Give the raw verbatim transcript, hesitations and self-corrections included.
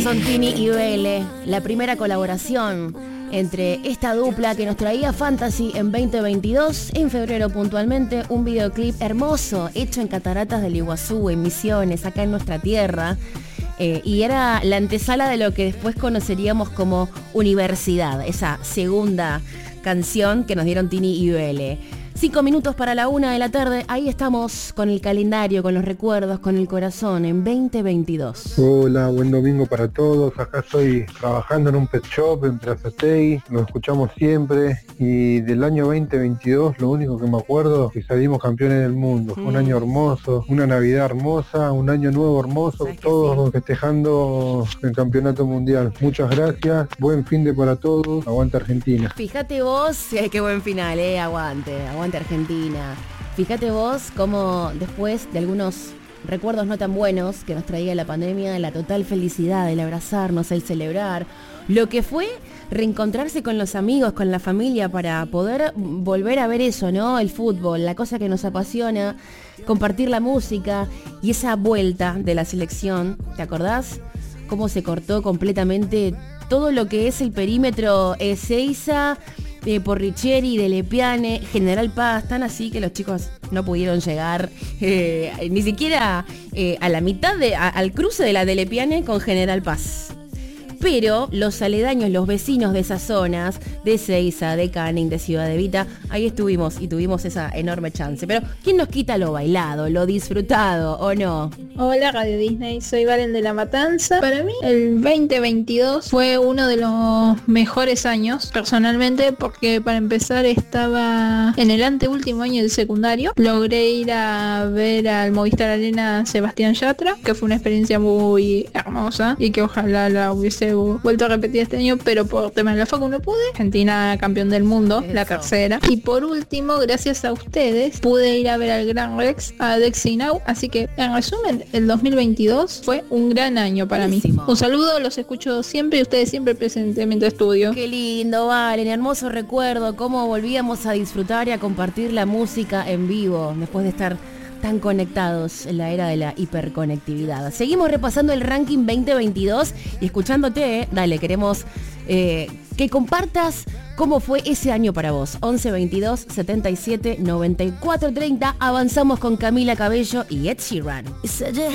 Son Tini y Vele, la primera colaboración entre esta dupla que nos traía Fantasy en veinte veintidós, en febrero puntualmente, un videoclip hermoso hecho en Cataratas del Iguazú, en Misiones, acá en nuestra tierra, eh, y era la antesala de lo que después conoceríamos como Universidad, esa segunda canción que nos dieron Tini y Vele. Cinco minutos para la una de la tarde, ahí estamos con el calendario, con los recuerdos, con el corazón, en veinte veintidós. Hola, buen domingo para todos. Acá estoy trabajando en un pet shop en Plaza Tei, lo escuchamos siempre y del año veinte veintidós lo único que me acuerdo es que salimos campeones del mundo. Fue un año hermoso, una Navidad hermosa, un año nuevo hermoso, todos sí, festejando el campeonato mundial. Muchas gracias, buen fin de para todos, aguante Argentina. Fíjate vos, eh, qué buen final, eh, aguante, aguante Argentina. Fíjate vos cómo después de algunos recuerdos no tan buenos que nos traía la pandemia, la total felicidad, el abrazarnos, el celebrar, lo que fue reencontrarse con los amigos, con la familia para poder volver a ver eso, ¿no? El fútbol, la cosa que nos apasiona, compartir la música y esa vuelta de la selección, ¿te acordás? Cómo se cortó completamente todo lo que es el perímetro Ezeiza, Eh, Porrichieri, de Lepiane, General Paz, tan así que los chicos no pudieron llegar eh, ni siquiera eh, a la mitad, de, a, al cruce de la de Lepiane con General Paz. Pero los aledaños, los vecinos de esas zonas, de Ezeiza, de Canning, de Ciudad Evita, ahí estuvimos y tuvimos esa enorme chance. Pero ¿quién nos quita lo bailado, lo disfrutado, o no? Hola Radio Disney, soy Valen de La Matanza. Para mí el veinte veintidós fue uno de los mejores años, personalmente, porque para empezar estaba en el anteúltimo año del secundario. Logré ir a ver al Movistar Arena Sebastián Yatra, que fue una experiencia muy hermosa y que ojalá la hubiese vuelto a repetir este año, pero por tema de la facu no pude. Argentina campeón del mundo, eso, la tercera. Y por último, gracias a ustedes, pude ir a ver al Gran Rex, a Dexy Now. Así que, en resumen, el dos mil veintidós fue un gran año para Buenísimo. mí. Un saludo, los escucho siempre y ustedes siempre presentes mientras estudio. Qué lindo, Valen, hermoso recuerdo, cómo volvíamos a disfrutar y a compartir la música en vivo, después de estar tan conectados en la era de la hiperconectividad. Seguimos repasando el ranking veinte veintidós y escuchándote, eh, dale, queremos eh, que compartas cómo fue ese año para vos. once veintidós setenta y siete noventa y cuatro treinta. Avanzamos con Camila Cabello y Ed Sheeran.